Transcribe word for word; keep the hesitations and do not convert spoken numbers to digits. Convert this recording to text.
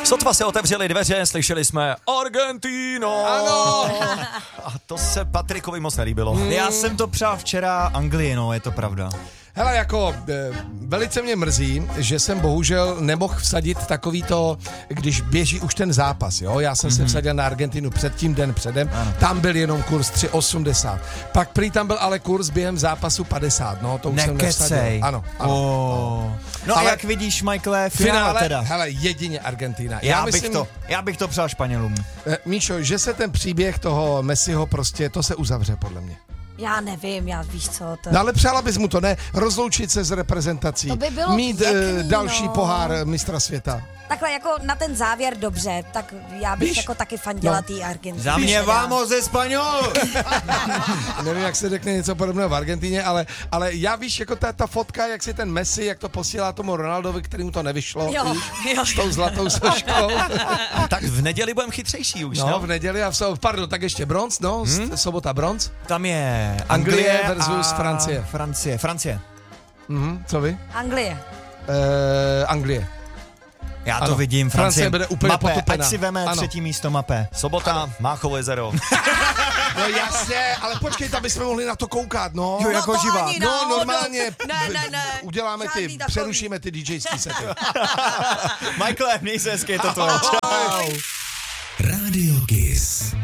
Sotva se otevřely dveře, slyšeli jsme Argentino. Ano. A to se Patrikovi moc nelíbilo. Hmm. Já jsem to přál včera Anglii, no, je to pravda. Hele, jako e, velice mě mrzí, že jsem bohužel nemohl vsadit takový to, když běží už ten zápas, jo. Já jsem mm-hmm. se vsadil na Argentinu předtím, den předem, ano. Tam byl jenom kurz tři osmdesát. Pak prý tam byl ale kurz během zápasu padesát, no, to už jsem nevsadil. Ano, ano. Oh. No ale a jak vidíš, Michaele, finále, finále teda. Hele, jedině Argentina. Já, já bych myslím, to, já bych to přál Španělům. E, Míšo, že se ten příběh toho Messiho prostě, to se uzavře podle mě. Já nevím, já víš co to... No ale přála bys mu to, ne? Rozloučit se s reprezentací. To by bylo mít pěkný, e, další no. pohár mistra světa. Takhle jako na ten závěr dobře, tak já bych Víš? jako taky fandila No. tý Argentině. Za mě vamos ze Španěl! Nevím, jak se řekne něco podobného v Argentině, ale, ale já víš, jako ta, ta fotka, jak si ten Messi, jak to posílá tomu Ronaldovi, kterému to nevyšlo, Jo, víš, jo. s tou zlatou soškou. Tak v neděli budeme chytřejší už, No, no? v neděli a v sobotu, pardon, tak ještě bronz, no, hmm? sobota bronz. Tam je Anglie Anglie versus a Francie. Francie, Francie. Mhm, co vy? Anglie. E, Anglie. Já to Ano. vidím, Francie Francie. bude úplně Mape, potupená. ať si veme Ano. třetí místo Mape. Sobota, Máchovo jezero. No jasně, ale počkejte, aby jsme mohli na to koukat, no. Jo, jako to živá. ani No, náhodou. normálně Ne, ne, ne. uděláme Žádný ty, takový. přerušíme ty DJský sety. Michaele, měj se hezky, je to tvoje. Ahoj. Radio Kiss.